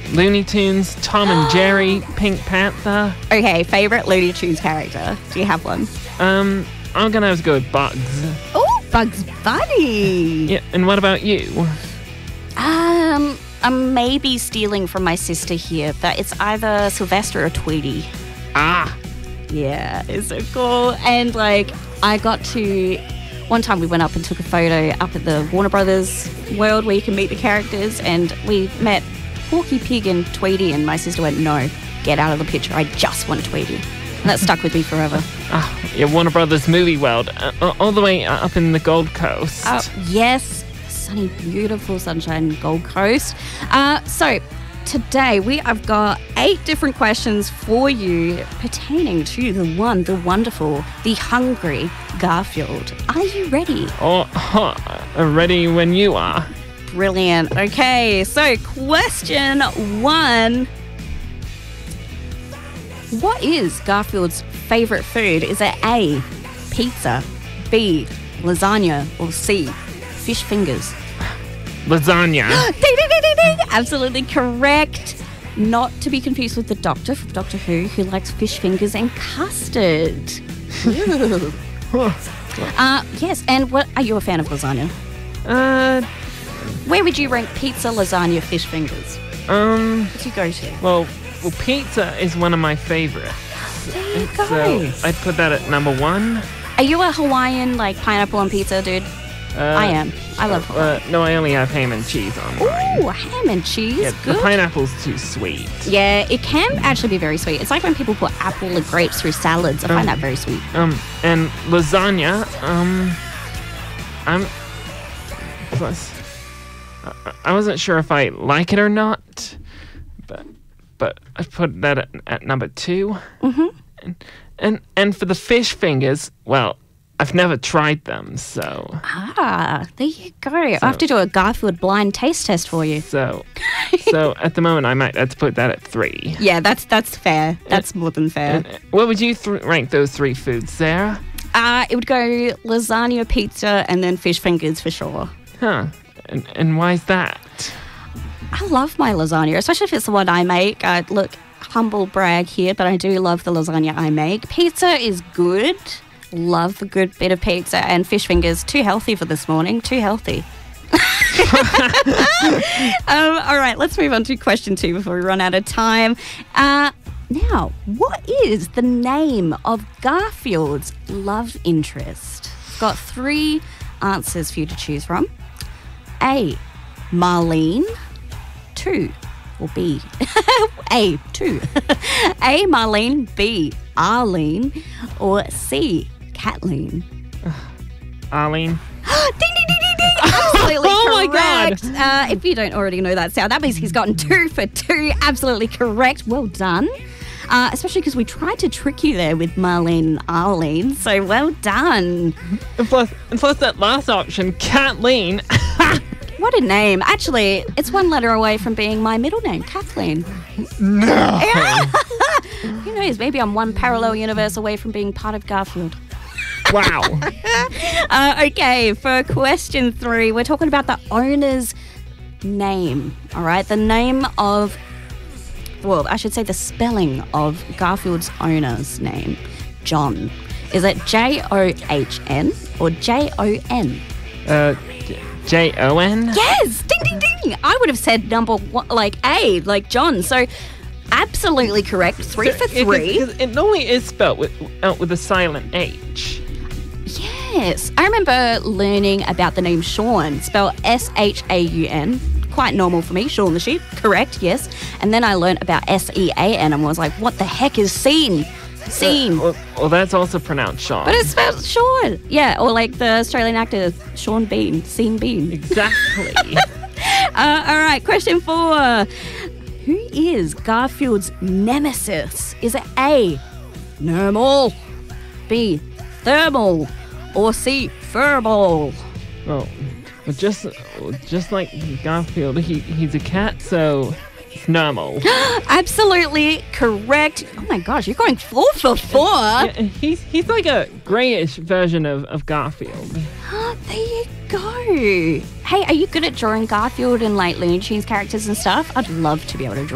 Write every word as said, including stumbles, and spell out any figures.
Looney Tunes, Tom and Jerry, Pink Panther. Okay, favorite Looney Tunes character. Do you have one? Um, I'm gonna have to go with Bugs. Oh, Bugs Bunny. Yeah, and what about you? Um, I'm maybe stealing from my sister here, but it's either Sylvester or Tweety. Ah, Yeah, it's so cool. And like, I got to. One time we went up and took a photo up at the Warner Brothers World where you can meet the characters, and we met Porky Pig and Tweety, and my sister went, no, get out of the picture. I just want Tweety. And that stuck with me forever. ah, yeah, Warner Brothers Movie World, uh, all the way up in the Gold Coast. Uh, yes, sunny, beautiful sunshine Gold Coast. Uh, so today we have got eight different questions for you pertaining to the one, the wonderful, the hungry Garfield. Are you ready? Oh, huh, ready when you are. Brilliant. Okay, so question one. What is Garfield's favourite food? Is it A, pizza, B, lasagna, or C, fish fingers? Lasagna. Ding, ding, ding, ding, ding. Absolutely correct. Not to be confused with the Doctor from Doctor Who, who likes fish fingers and custard. Ooh. uh, yes, and what are you a fan of lasagna? Uh, Where would you rank pizza, lasagna, fish fingers? um, What's your go-to? well, well, pizza is one of my favorites. There you go. So I'd put that at number one. Are you a Hawaiian, like, pineapple on pizza, dude? Uh, I am. I love Hawaii. Uh, no, I only have ham and cheese on mine. Ooh, ham and cheese. Yeah, Good. the pineapple's too sweet. Yeah, it can actually be very sweet. It's like when people put apple or grapes through salads. I find Um, that very sweet. Um, and lasagna, um, I'm, plus, I- I wasn't sure if I like it or not, but, but I put that at, at number two. Mm-hmm. And, and, and for the fish fingers, well, I've never tried them, so, Ah, there you go. I have to do a Garfield blind taste test for you. so, so at the moment I might have to put that at three. Yeah, that's that's fair. That's more than fair. And, uh, what would you th- rank those three foods, Sarah? Uh, it would go lasagna, pizza, and then fish fingers for sure. Huh, and, and why's that? I love my lasagna, especially if it's the one I make. Uh, look, humble brag here, but I do love the lasagna I make. Pizza is good. Love a good bit of pizza, and fish fingers, too healthy for this morning. Too healthy. um, all right, let's move on to question two before we run out of time. Uh, now, what is the name of Garfield's love interest? Got three answers for you to choose from. A, Marlene. Two, or B. A, two. A, Marlene. B, Arlene. Or C, Kathleen. Arlene? ding, ding, ding, ding, ding. Absolutely Oh my correct. God. Uh, if you don't already know that sound, that means he's gotten two for two. Absolutely correct. Well done. Uh, especially because we tried to trick you there with Marlene and Arlene. So well done. And plus, and plus that last option, Kathleen. What a name. Actually, it's one letter away from being my middle name, Kathleen. No. Yeah. Who knows? Maybe I'm one parallel universe away from being part of Garfield. Wow. Uh, okay, for question three, we're talking about the owner's name. All right, the name of, well, I should say the spelling of Garfield's owner's name, John. Is it J O H N or J O N? Uh, J O N? Yes! Ding, ding, ding! I would have said number one, like A, like John. So, absolutely correct. Three for three. It, it normally is spelled with, out with a silent H. Yes. I remember learning about the name Sean, spelled S H A U N. Quite normal for me, Shaun the Sheep. Correct, yes. And then I learned about S E A N and was like, what the heck is Scene? Scene. Uh, well, well, that's also pronounced Sean. But it's spelled Sean. Yeah, or like the Australian actor Sean Bean, Scene Bean. Exactly. uh, all right, question four. Who is Garfield's nemesis? Is it A, Normal, B, Thermal, or C, Furball? well, well, just just like Garfield, he he's a cat, so it's normal. Absolutely correct. Oh my gosh, you're going four for four. Yeah, he's he's like a greyish version of, of Garfield. There you go. Hey, are you good at drawing Garfield and like Looney Tunes characters and stuff? I'd love to be able to draw